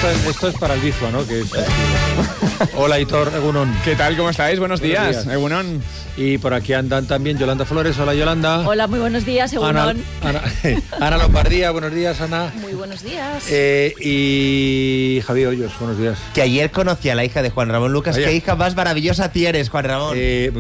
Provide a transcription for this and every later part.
Esto es para el Bizua, ¿no? Que es, hola, Hitor, Egunon. ¿Qué tal? ¿Cómo estáis? Buenos días. Egunon. Y por aquí andan también Yolanda Flores. Hola, Yolanda. Hola, muy buenos días, Egunon. Ana Lombardía, buenos días, Ana. Muy buenos días. Y Javier Hoyos, buenos días. Que ayer conocí a la hija de Juan Ramón Lucas. Ayer. Qué hija más maravillosa tienes, Juan Ramón.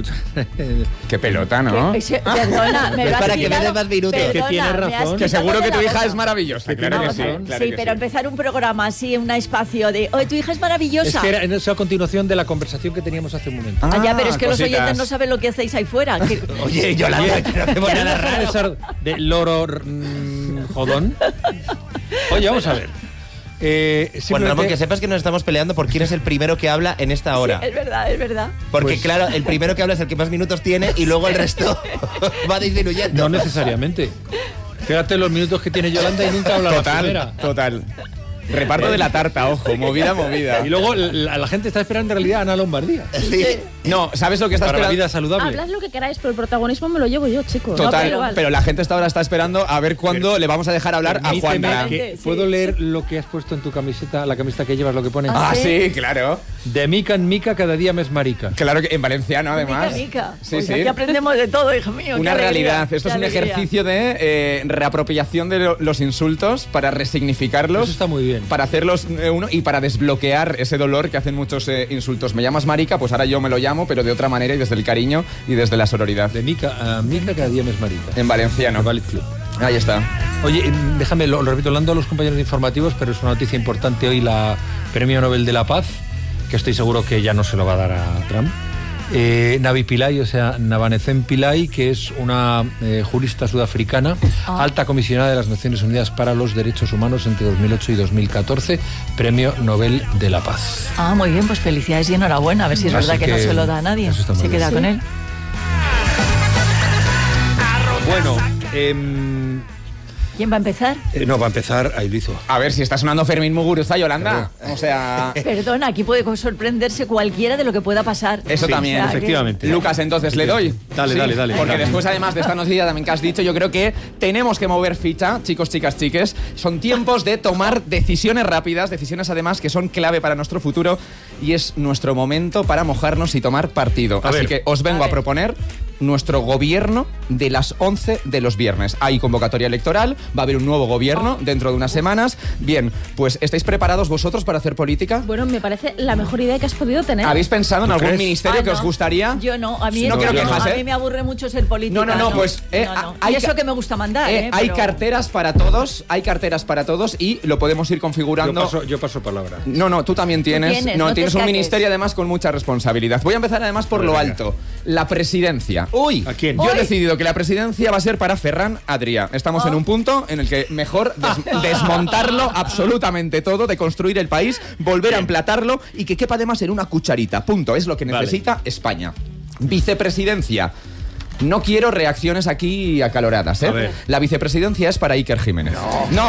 Qué pelota, ¿no? Perdona, me Es lo has para que me quitado. des más minutos. Perdona, Que tiene me has razón. Que quitado seguro de que tu la hija boca. es maravillosa. Que Claro tiene que sí. razón. Claro Sí, que pero sí. empezar un programa así, un espacio de tu hija es maravillosa. Es que era en esa continuación de la conversación que teníamos hace un momento. Ya, pero es que los cositas. oyentes no saben lo que hacéis ahí fuera. Oye, Yolanda, que no hacemos ¿Quieres nada dejar de raro. ser de loro jodón? Oye, vamos a ver. Juan Simplemente- Ramón, que sepas que nos estamos peleando por quién es el primero que habla en esta hora. Sí, es verdad, es verdad. Porque, Pues- claro, el primero que habla es el que más minutos tiene y luego el resto va disminuyendo. No necesariamente. Fíjate los minutos que tiene Yolanda y nunca habla la primera. Total. Reparto de la tarta, ojo, movida. Y luego la gente está esperando en realidad a Ana Lombardía. Sí. No, ¿sabes lo que está Para la esperando? vida saludable. Hablad lo que queráis, pero el protagonismo me lo llevo yo, chicos. Total, No, pero la gente ahora está esperando a ver cuándo le vamos a dejar hablar a Permíteme Juanra. que- Sí. ¿Puedo leer lo que has puesto en tu camiseta, la camiseta que llevas, lo que pone? Ah, sí, claro. De mica en mica, cada día más marica. Claro que en valenciano, además. Mica. Sí, Pues sí. aquí aprendemos de todo, hijo mío. Una qué alegría, realidad. Esto qué es un alegría. ejercicio de reapropiación de los insultos para resignificarlos. Eso está muy bien. Para hacerlos uno y para desbloquear ese dolor que hacen muchos insultos. Me llamas marica, pues ahora yo me lo llamo, pero de otra manera y desde el cariño y desde la sororidad. De mica a mica, cada día más marica. En valenciano. Valid Club. Ahí está. Oye, déjame, lo repito, hablando a los compañeros informativos, pero es una noticia importante hoy, la Premio Nobel de la Paz, que estoy seguro que ya no se lo va a dar a Trump. Navi Pillay, o sea, Navanecen Pillay, que es una jurista sudafricana, alta comisionada de las Naciones Unidas para los Derechos Humanos entre 2008 y 2014, Premio Nobel de la Paz. Muy bien, pues felicidades y enhorabuena. A ver si es Así verdad que no que se lo da a nadie. eso está muy Se bien. queda Sí. con él. Bueno, ¿Quién va a empezar? no, va a empezar a Ibiza. A ver, si está sonando Fermín Muguruza, Yolanda. O sea, Perdona, aquí puede sorprenderse cualquiera de lo que pueda pasar. eso Sí, también. O sea, que- efectivamente. Lucas, entonces le doy. Dale, dale. Porque Dale. después, además de esta noticia también que has dicho, yo creo que tenemos que mover ficha, chicos, chicas, chiques. Son tiempos de tomar decisiones rápidas, decisiones además que son clave para nuestro futuro y es nuestro momento para mojarnos y tomar partido. A Así ver. que os vengo a proponer nuestro gobierno de las 11 de los viernes. Hay convocatoria electoral, va a haber un nuevo gobierno dentro de unas semanas. Bien, pues ¿estáis preparados vosotros para hacer política? Bueno, me parece la mejor idea que has podido tener. ¿Habéis pensado en ¿Tú algún crees? ministerio que no. os gustaría? Yo no, a mí No eso quiero no, quejas, a ¿eh? mí me aburre mucho ser política. No, pues, y eso que me gusta mandar, hay pero- carteras para todos, y lo podemos ir configurando. Yo paso palabra. No, tú también tienes. tienes, No, no te tienes un escaques. ministerio además con mucha responsabilidad. Voy a empezar además por lo Venga. alto. La presidencia. Uy, ¿A quién? yo he Uy. decidido que la presidencia va a ser para Ferran Adrià. Estamos en un punto en el que mejor desmontarlo absolutamente todo, de construir el país, volver a emplatarlo y que quepa además en una cucharita. Punto. Es lo que Vale. necesita España. Vicepresidencia. No quiero reacciones aquí acaloradas, ¿eh? A ver. La vicepresidencia es para Iker Jiménez. No,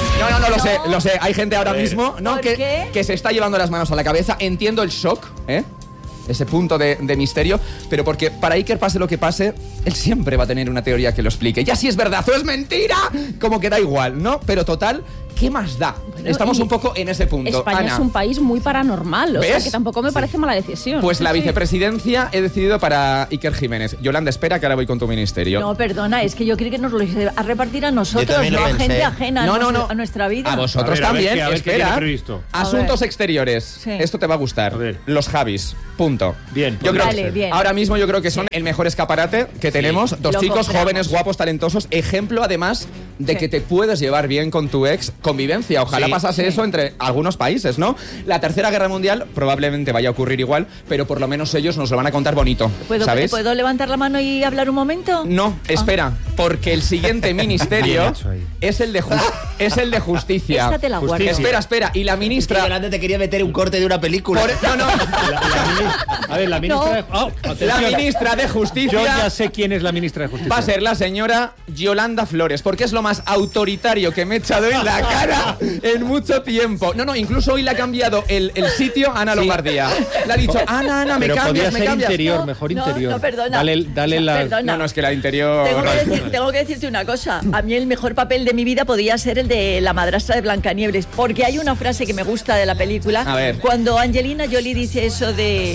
lo sé. Hay gente ahora mismo ¿Por qué? que se está llevando las manos a la cabeza. Entiendo el shock, ¿eh? Ese punto de misterio, pero porque para Iker pase lo que pase, él siempre va a tener una teoría que lo explique. Ya si es verdad o es mentira, como que da igual, ¿no? Pero total, ¿qué más da? Estamos y un poco en ese punto. España Ana, es un país muy paranormal, o sea ¿ves? que tampoco me parece mala decisión. pues la Sí. vicepresidencia he decidido para Iker Jiménez. Yolanda, espera que ahora voy con tu ministerio. No, perdona, es que yo creo que nos lo iba a repartir a nosotros, también lo no a pensé. gente ajena No, a nuestra vida. A vosotros A ver, también. a ver qué tiene Espera. previsto. Asuntos A ver. exteriores. Sí. Esto te va a gustar. A ver. Los Javis. Punto. Bien, Yo creo Vale, que bien. ahora mismo yo creo que son el mejor escaparate que tenemos. Dos Lo chicos compramos. jóvenes, guapos, talentosos. Ejemplo, además, de Sí. que te puedes llevar bien con tu ex. Convivencia. Ojalá Sí. pasase Sí. eso entre algunos países, ¿no? La Tercera Guerra Mundial probablemente vaya a ocurrir igual, pero por lo menos ellos nos lo van a contar bonito. ¿Sabes? ¿Puedo levantar la mano y hablar un momento? No, espera, porque el siguiente ministerio Bien hecho ahí. es el de justicia. Esta te la guardo. Justicia. Espera, y la ministra... Yolanda te quería meter un corte de una película. No. A ver, la ministra de... Oh, La atención. ministra de Yo Justicia ya sé quién es la ministra de Justicia. va a ser la señora Yolanda Flores, porque es lo más autoritario que me he echado en la cara en mucho tiempo. No, incluso hoy le ha cambiado el sitio a Ana Lombardía. Le ha dicho, Ana, me Pero podía cambias, me ser cambias. interior, mejor interior. No, perdona. Dale la... Perdona. No, es que la interior... Tengo que decirte una cosa. A mí el mejor papel de mi vida podía ser el de la madrastra de Blancanieves, porque hay una frase que me gusta de la película. A ver. Cuando Angelina Jolie dice eso de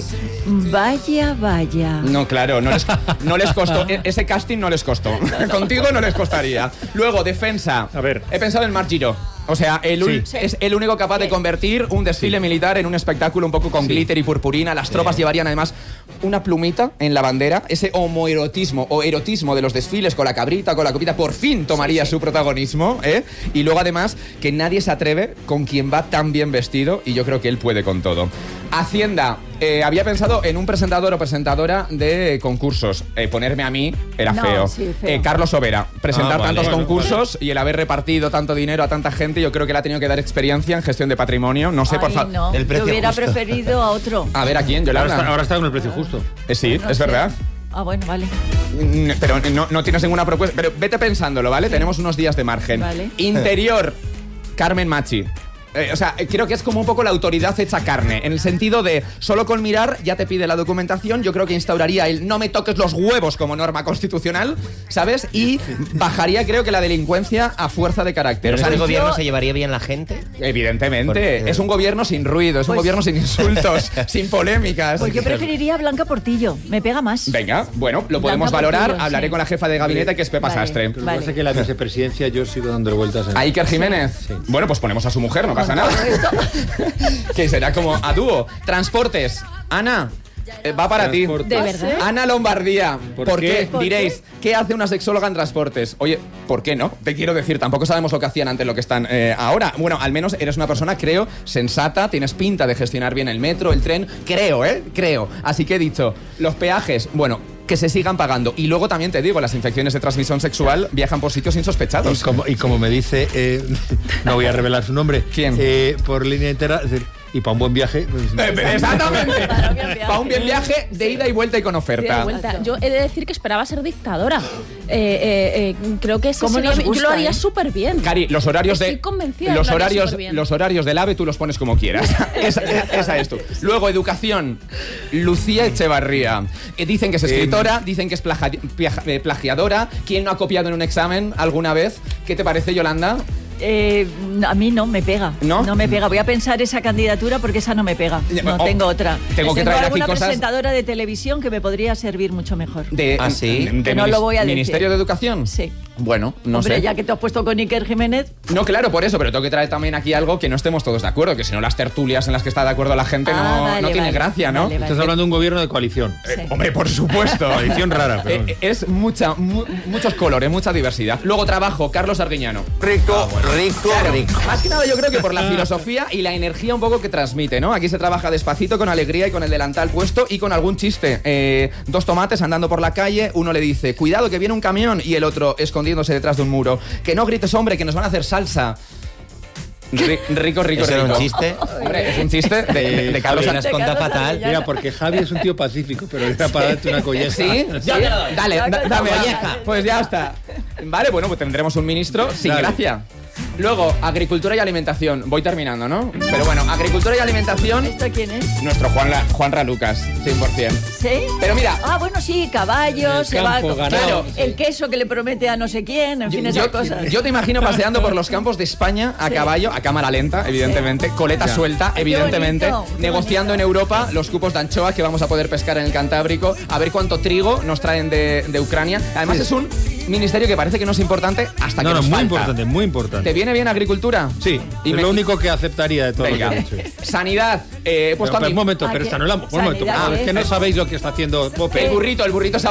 vaya. No, claro, no les costó. Ese casting no les costó. Contigo no les costaría. Luego, defensa. A ver. He pensado en Marc Giró. O sea, es el único capaz de convertir un desfile militar en un espectáculo un poco con glitter y purpurina. Las tropas llevarían además una plumita en la bandera. Ese homoerotismo o erotismo de los desfiles con la cabrita, con la copita, por fin tomaría su protagonismo, ¿eh? Y luego además que nadie se atreve con quien va tan bien vestido y yo creo que él puede con todo. Hacienda. Había pensado en un presentador o presentadora de concursos. Ponerme a mí era feo. Sí, feo. Carlos Sobera. Presentar Vale, tantos bueno, concursos y el haber repartido tanto dinero a tanta gente, yo creo que le ha tenido que dar experiencia en gestión de patrimonio. No sé, por favor. No, El precio yo hubiera justo. preferido a otro. A ver, ¿a quién? Yolanda. Ahora está con el precio justo. Sí, No es sé. verdad. Ah, bueno, vale. Pero no tienes ninguna propuesta. Pero vete pensándolo, ¿vale? Tenemos unos días de margen. Vale. Interior, Carmen Machi. O sea, creo que es como un poco la autoridad hecha carne, en el sentido de solo con mirar ya te pide la documentación. Yo creo que instauraría el no me toques los huevos como norma constitucional, ¿sabes? Y bajaría, creo que la delincuencia a fuerza de carácter. ¿Pero O sea, en el gobierno yo- se llevaría bien la gente? evidentemente, Porque- es un gobierno sin ruido, es un Pues- gobierno sin insultos, sin polémicas. Pues yo preferiría a Blanca Portillo. Me pega más. Venga, bueno, lo podemos Blanca valorar. Portillo, Hablaré sí. con la jefa de gabinete, que es Pepa Vale. Sastre. Pero Vale. pasa que la vicepresidencia yo sigo dando vueltas en... ¿A Iker Jiménez? Sí. Bueno, pues ponemos a su mujer, no pasa nada. Que será como a dúo. Transportes. Ana, va para ti. Transportes. ¿De verdad? Ana Lombardía. ¿Por qué? ¿Por Diréis, ¿qué hace una sexóloga en transportes? Oye, ¿por qué no? Te quiero decir, tampoco sabemos lo que hacían antes, lo que están ahora. Bueno, al menos eres una persona, creo, sensata, tienes pinta de gestionar bien el metro, el tren. Creo. Así que he dicho, los peajes, bueno, que se sigan pagando. Y luego también te digo, las infecciones de transmisión sexual viajan por sitios insospechados. Y como me dice, no voy a revelar su nombre. ¿Quién? Por línea entera, es decir, y para un buen viaje... pues, Exactamente. Para un bien viaje. Para un bien viaje de ida y vuelta y con De oferta. vuelta. Yo he de decir que esperaba ser dictadora. Creo que ese ¿Cómo sería- nos yo gusta, lo haría eh? súper bien. Cari, los horarios Estoy de convencida de los que lo haría horarios superbién. los horarios del AVE tú los pones como quieras. esa es tú. Luego educación. Lucía Echevarría. Dicen que es escritora, dicen que es plagiadora. ¿Quién no ha copiado en un examen alguna vez? ¿Qué te parece, Yolanda? A mí no me pega. ¿No? No me pega. Voy a pensar esa candidatura porque esa no me pega. No Oh, tengo otra. tengo que traer aquí alguna cosas- presentadora de televisión que me podría servir mucho mejor. ¿Ah, sí? de no lo voy a decir. ¿Ministerio de Educación? Sí. Bueno, no Hombre, sé. ya que te has puesto con Iker Jiménez, No, claro, por eso, pero tengo que traer también aquí algo que no estemos todos de acuerdo, que si no las tertulias en las que está de acuerdo la gente vale, no tiene vale. gracia, ¿no? Vale, vale. Estás hablando de un gobierno de coalición. Sí. Hombre, por supuesto. Coalición rara, pero... Es muchos colores, mucha diversidad. Luego trabajo, Carlos Arguiñano. Rico. Más que nada yo creo que por la filosofía y la energía un poco que transmite, ¿no? Aquí se trabaja despacito, con alegría y con el delantal puesto y con algún chiste. Dos tomates andando por la calle, uno le dice, cuidado que viene un camión, y el otro escondiéndose detrás de un muro. Que no grites, hombre, que nos van a hacer salsa. Rico. ¿Eso era un chiste? Hombre, es un chiste de Carlos Javier, has contado Carlos fatal. Arguiñano. Mira, porque Javi es un tío pacífico, pero era para darte una colleja. ¿Sí? Ya te lo doy. Dale, Ya te lo dame doy. colleja. Pues ya está. Vale, bueno, pues tendremos un ministro sin Dale. gracia. Luego, agricultura y alimentación. Voy terminando, ¿no? Pero bueno, agricultura y alimentación, ¿esto quién es? nuestro Juanra Lucas, 100%. ¿Sí? Pero mira, Ah, bueno, sí, caballos, El se va campo, ganado. claro, el queso que le promete a no sé quién, en fin, esas cosas. yo te imagino paseando por los campos de España a Sí. caballo, a cámara lenta, evidentemente, coleta Ya. suelta, Ay, qué evidentemente, bonito, qué negociando en Europa los cupos de anchoa que vamos a poder pescar en el Cantábrico, a ver cuánto trigo nos traen de Ucrania. Además, es un ministerio que parece que no es importante hasta que No, nos muy falta. importante, muy ¿Te importante. viene bien agricultura? Sí, Y es me- lo único que aceptaría de todo Venga. lo que he dicho. Sanidad. He puesto Pero, a mi... un momento, ¿A pero qué? esta no es la... Un momento, Sanidad, es que no ¿eh? sabéis lo que está haciendo Pope. El burrito